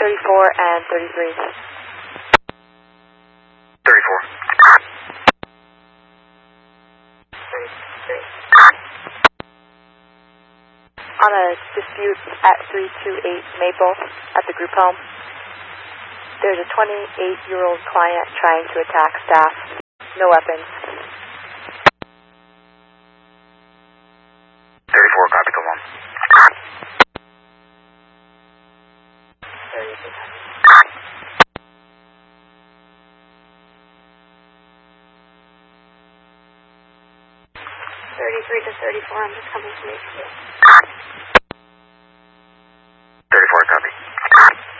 and 33. 34. 33. On a dispute at 328 Maple at the group home, there's a 28-year-old client trying to attack staff. No weapons. 34, copy, come on. 33 to 34, I'm just coming to make you.